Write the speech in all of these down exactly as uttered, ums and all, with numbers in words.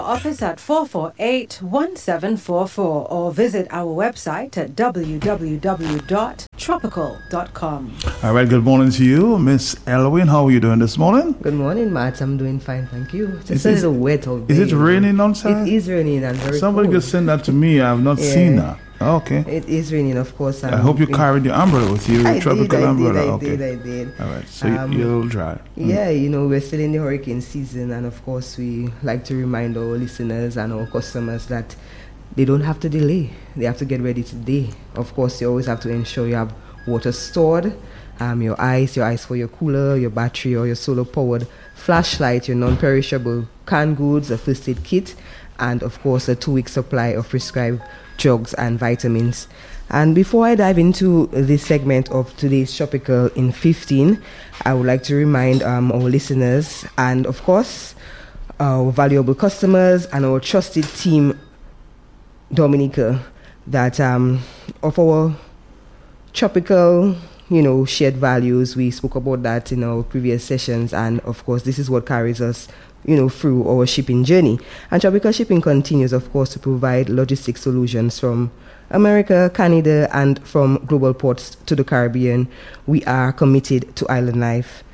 our office at four four eight, one seven four four or visit our website at w w w dot tropical dot com. All right, good morning to you, Miss Elwin. How are you doing this morning? Good morning, Matt. I'm doing fine, thank you. Just Is a it- little wet out there. Is it raining outside? It is raining and very Somebody cold. could send that to me. I have not Yeah. seen that. Okay. It is raining, of course. I hope you carried your umbrella with you, I tropical did, I umbrella. did, I okay. did, I did. All right, so Um, you'll dry. Mm. Yeah, you know, we're still in the hurricane season, and of course, we like to remind our listeners and our customers that they don't have to delay. They have to get ready today. Of course, you always have to ensure you have water stored, um, your ice, your ice for your cooler, your battery, or your solar-powered flashlight, your non-perishable canned goods, a first aid kit, and of course, a two-week supply of prescribed drugs and vitamins. And before I dive into this segment of today's Tropical in fifteen, I would like to remind um, our listeners and, of course, our valuable customers and our trusted team, Dominica, that um, of our tropical, you know, shared values. We spoke about that in our previous sessions, and of course, this is what carries us, you know, through our shipping journey. And Tropical Shipping continues, of course, to provide logistic solutions from America, Canada, and from global ports to the Caribbean. We are committed to island life.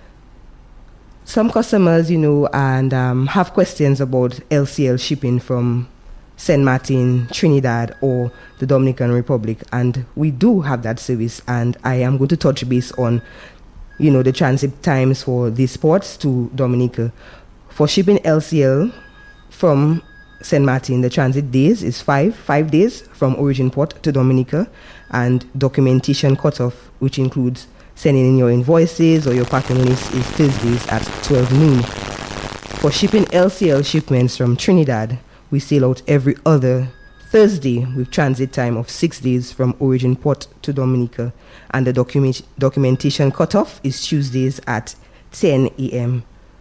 Some customers, you know, and um, have questions about L C L shipping from Saint Martin, Trinidad, or the Dominican Republic, and we do have that service. And I am going to touch base on, you know, the transit times for these ports to Dominica. For shipping L C L from Saint Martin, the transit days is five, five days from origin port to Dominica, and documentation cutoff, which includes sending in your invoices or your packing list, is Thursdays at twelve noon. For shipping L C L shipments from Trinidad, we sail out every other Thursday with transit time of six days from origin port to Dominica, and the document documentation cutoff is Tuesdays at ten a.m.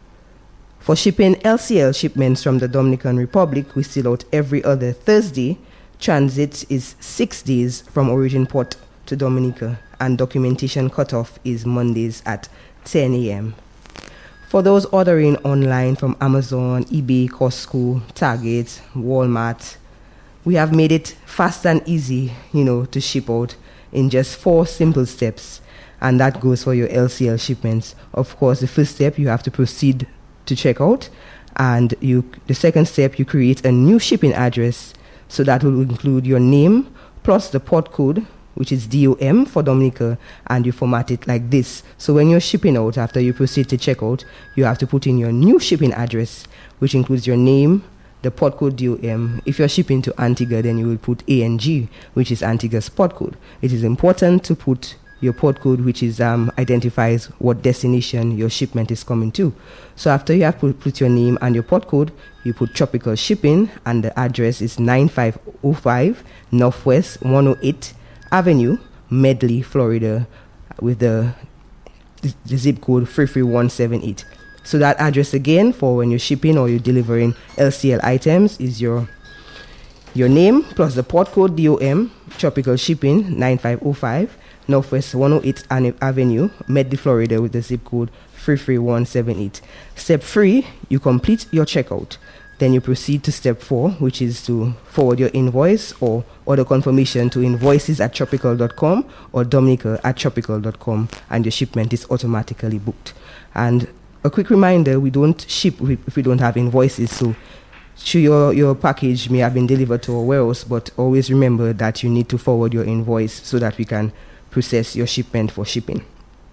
For shipping L C L shipments from the Dominican Republic, we sail out every other Thursday. Transit is six days from origin port to Dominica, and documentation cutoff is Mondays at ten a.m. For those ordering online from Amazon, eBay, Costco, Target, Walmart, we have made it fast and easy, you know, to ship out in just four simple steps, and that goes for your L C L shipments. Of course, the first step, you have to proceed to checkout, and you the second step, you create a new shipping address. So that will include your name plus the port code, which is D O M for Dominica, and you format it like this. So when you're shipping out, after you proceed to checkout, you have to put in your new shipping address, which includes your name, the port code D O M. If you're shipping to Antigua, then you will put A N G, which is Antigua's port code. It is important to put your port code, which is um, identifies what destination your shipment is coming to. So after you have put, put your name and your port code, you put Tropical Shipping, and the address is nine five oh five Northwest one oh eight Avenue, Medley, Florida, with the, the zip code three three one seven eight. So that address again for when you're shipping or you're delivering L C L items is your your name plus the port code D O M, Tropical Shipping, nine five oh five Northwest one oh eight Avenue, Medley, Florida, with the zip code three three one seven eight. Step three, you complete your checkout. Then you proceed to step four, which is to forward your invoice or order confirmation to invoices at tropical dot com or Dominica at tropical dot com, and your shipment is automatically booked. And a quick reminder, we don't ship if we don't have invoices, so sure, your, your package may have been delivered to a warehouse, but always remember that you need to forward your invoice so that we can process your shipment for shipping.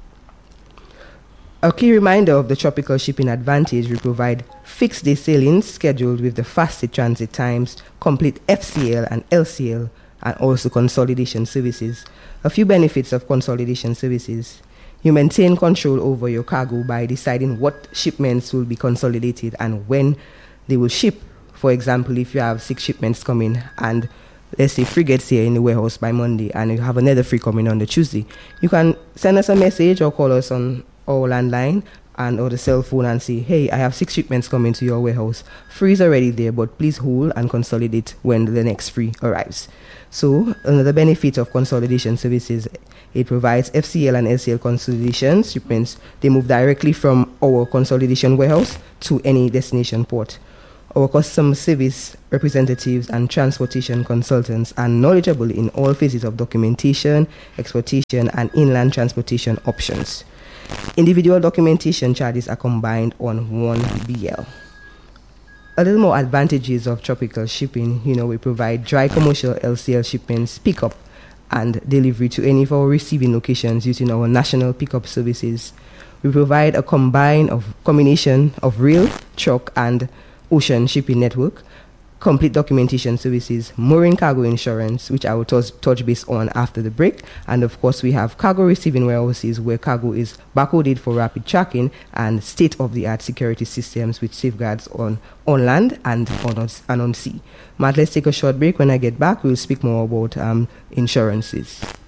A key reminder of the Tropical Shipping Advantage: we provide fixed day sailings scheduled with the fastest transit times, complete F C L and L C L, and also consolidation services. A few benefits of consolidation services: you maintain control over your cargo by deciding what shipments will be consolidated and when they will ship. For example, if you have six shipments coming and let's say three gets here in the warehouse by Monday and you have another three coming on the Tuesday, you can send us a message or call us on our landline and or the cell phone and say, hey, I have six shipments coming to your warehouse. Three is already there, but please hold and consolidate when the next three arrives. So another benefit of consolidation services, it provides F C L and L C L consolidation shipments. They move directly from our consolidation warehouse to any destination port. Our customer service representatives and transportation consultants are knowledgeable in all phases of documentation, exportation, and inland transportation options. Individual documentation charges are combined on one B L. A little more advantages of tropical shipping. You know, we provide dry commercial L C L shipments, pickup and delivery to any of our receiving locations using our national pickup services. We provide a combine of combination of rail, truck, and ocean shipping network, complete documentation services, mooring cargo insurance, which I will touch, touch base on after the break. And of course, we have cargo receiving warehouses where cargo is barcoded for rapid tracking, and state-of-the-art security systems with safeguards on, on land and on, and on sea. Matt, let's take a short break. When I get back, we'll speak more about um, insurances.